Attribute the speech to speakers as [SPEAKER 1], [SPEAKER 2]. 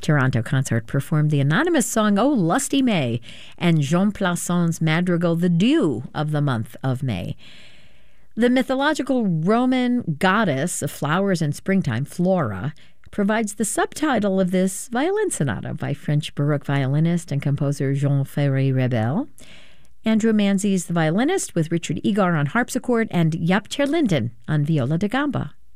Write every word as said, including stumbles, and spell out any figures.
[SPEAKER 1] Toronto Consort performed the anonymous song "Oh Lusty May" and Jean Plasson's madrigal "The Dew of the Month of May." The mythological Roman goddess of flowers and springtime, Flora, provides the subtitle of this violin sonata by French Baroque violinist and composer Jean Ferry-Rebel. Andrew Manzi is the violinist, with Richard Egar on harpsichord and Jaap ter Linden on viola da gamba.